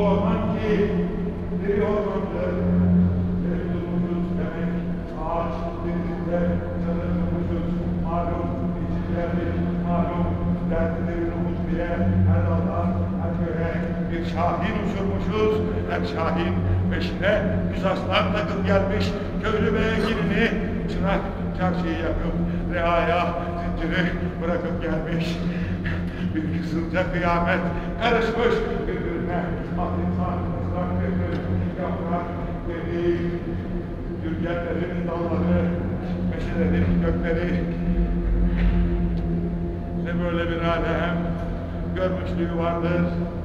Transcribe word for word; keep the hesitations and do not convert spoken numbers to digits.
orman ki deri ormandır. Deri durmuşuz demek ağaç denizinde canı durmuşuz. Malum içimlerdir, malum dertleri durmuş diye her daldan her göre bir şahin uçurmuşuz. Her şahin peşine yüz aslan takıp gelmiş. Köylü beygini çırak çarşıyı yakıp reaya zinciri bırakıp gelmiş. Bir kızılca kıyamet karışmış birbirine. Ah insan ıslak verir, yaprak verir, gürgenlerin dalları, meşelerin gökleri. Ne böyle bir alem görmüşlüğü vardır.